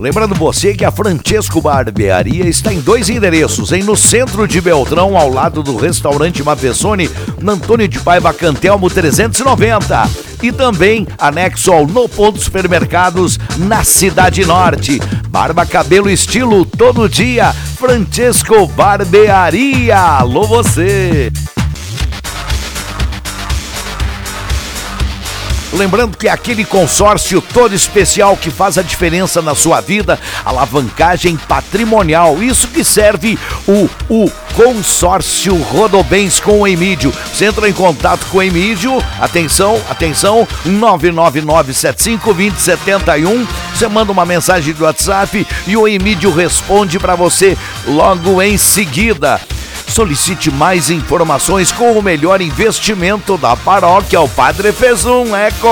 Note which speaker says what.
Speaker 1: Lembrando você que a Francesco Barbearia está em 2 endereços, no centro de Beltrão, ao lado do restaurante Mafessoni, na Antônio de Paiva Cantelmo 390. E também anexo ao No Ponto Supermercados, na Cidade Norte. Barba, cabelo, estilo todo dia. Francesco Barbearia. Alô você! Lembrando que é aquele consórcio todo especial que faz a diferença na sua vida, alavancagem patrimonial, isso que serve o consórcio Rodobens com o Emídio. Você entra em contato com o Emídio, atenção, 999752071, você manda uma mensagem do WhatsApp e o Emídio responde para você logo em seguida. Solicite mais informações com o melhor investimento da paróquia. O Padre fez um eco.